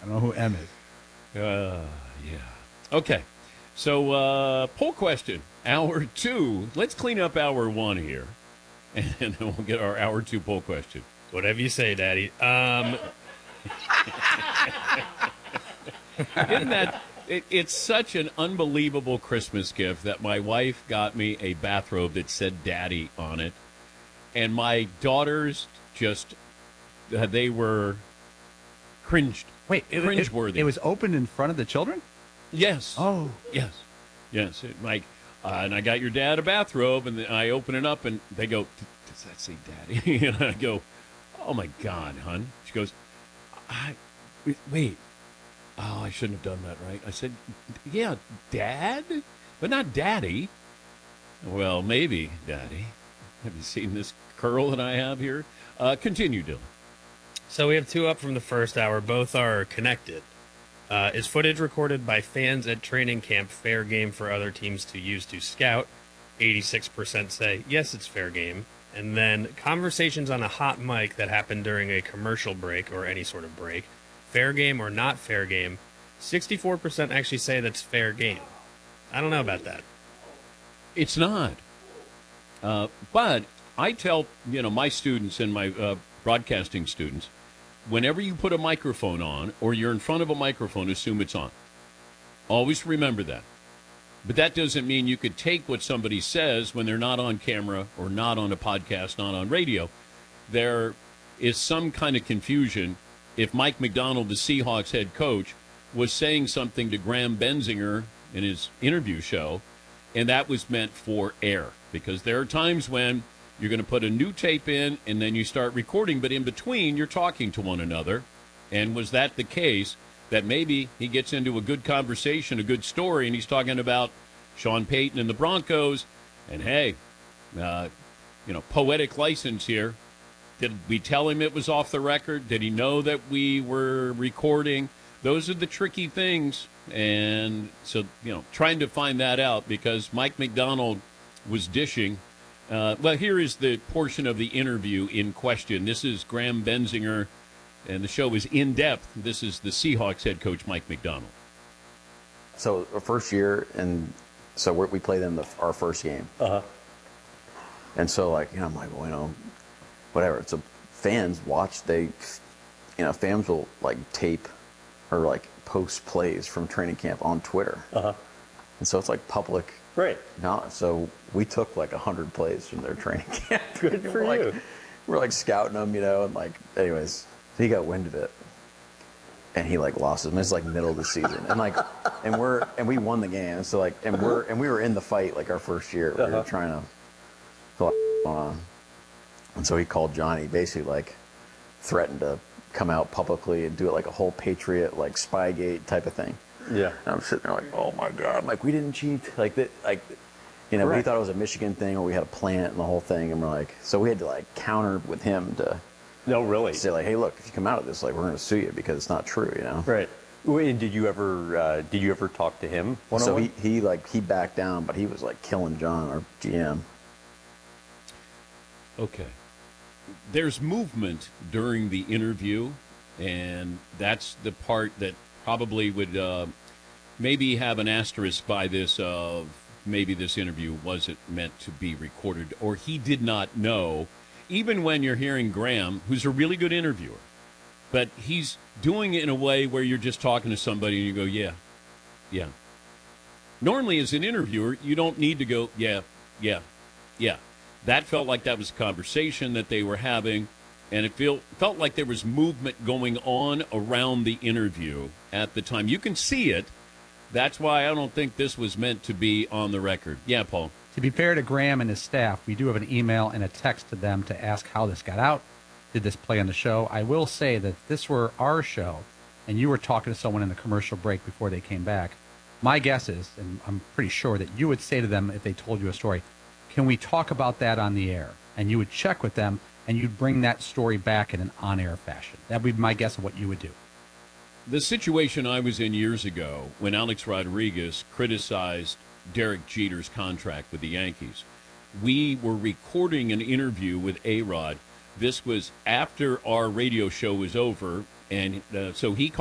I don't know who M is. Yeah. Okay. So, poll question, hour 2. Let's clean up hour 1 here, and then we'll get our hour 2 poll question. Whatever you say, Daddy. Isn't that... It's such an unbelievable Christmas gift that my wife got me a bathrobe that said Daddy on it. And my daughters just, they were cringeworthy. It was opened in front of the children? Yes. Oh. Yes. Yes. And I got your dad a bathrobe, and I open it up, and they go, does that say Daddy? And I go, oh, my God, hon. She goes, wait. Oh, I shouldn't have done that, right? I said, yeah, Dad, but not Daddy. Well, maybe Daddy. Have you seen this curl that I have here? Continue, Dylan. So we have 2 up from the first hour. Both are connected. Is footage recorded by fans at training camp fair game for other teams to use to scout? 86% say, yes, it's fair game. And then conversations on a hot mic that happened during a commercial break or any sort of break. Fair game or not fair game, 64% actually say that's fair game. I don't know about that. It's not. But I tell, my students and my broadcasting students, whenever you put a microphone on or you're in front of a microphone, assume it's on. Always remember that. But that doesn't mean you could take what somebody says when they're not on camera or not on a podcast, not on radio. There is some kind of confusion. If Mike Macdonald, the Seahawks head coach, was saying something to Graham Benzinger in his interview show, and that was meant for air. Because there are times when you're going to put a new tape in, and then you start recording, but in between, you're talking to one another. And was that the case, that maybe he gets into a good conversation, a good story, and he's talking about Sean Payton and the Broncos, and hey, poetic license here. Did we tell him it was off the record? Did he know that we were recording? Those are the tricky things. And so, trying to find that out because Mike Macdonald was dishing. Well, here is the portion of the interview in question. This is Graham Benzinger, and the show is In Depth. This is the Seahawks head coach, Mike Macdonald. So, our first year, and so we play them our first game. Uh-huh. And so, I'm like, well, whatever. So fans watch, fans will tape or post plays from training camp on Twitter. Uh-huh. And so it's public. Right. Now, so we took 100 plays from their training camp. Good for you. We're scouting them, and anyways, he got wind of it. And he lost him. It's middle of the season. And we won the game. So and we were in the fight our first year. We were trying to fill on. And so he called Johnny, basically threatened to come out publicly and do it a whole Patriot, Spygate type of thing. Yeah. And I'm sitting there oh my God. We didn't cheat. We thought it was a Michigan thing or we had a plant and the whole thing. And we're so we had to counter with him to no, really say hey, look, if you come out of this, we're going to sue you because it's not true, Right. And did you ever talk to him one-on-one? So he backed down, but he was killing John, our GM. Okay. There's movement during the interview, and that's the part that probably would maybe have an asterisk by this of maybe this interview wasn't meant to be recorded, or he did not know, even when you're hearing Graham, who's a really good interviewer, but he's doing it in a way where you're just talking to somebody and you go, yeah. Normally, as an interviewer, you don't need to go, yeah. That felt like that was a conversation that they were having, and it felt like there was movement going on around the interview at the time. You can see it. That's why I don't think this was meant to be on the record. Yeah, Paul. To be fair to Graham and his staff, we do have an email and a text to them to ask how this got out. Did this play on the show? I will say that if this were our show and you were talking to someone in the commercial break before they came back, my guess is, and I'm pretty sure that you would say to them if they told you a story, can we talk about that on the air? And you would check with them, and you'd bring that story back in an on-air fashion. That would be my guess of what you would do. The situation I was in years ago when Alex Rodriguez criticized Derek Jeter's contract with the Yankees, we were recording an interview with A-Rod. This was after our radio show was over, and so he